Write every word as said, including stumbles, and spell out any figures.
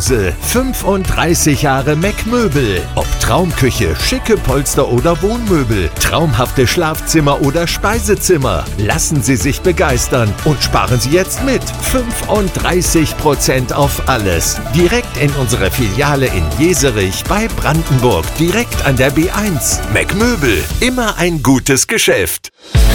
Hause. fünfunddreißig Jahre Meckmöbel. Ob Traumküche, schicke Polster oder Wohnmöbel, traumhafte Schlafzimmer oder Speisezimmer. Lassen Sie sich begeistern und sparen Sie jetzt mit. fünfunddreißig Prozent auf alles. Direkt in unserer Filiale in Jeserich bei Brandenburg. Direkt an der B eins. Meckmöbel. Immer ein gutes Geschäft.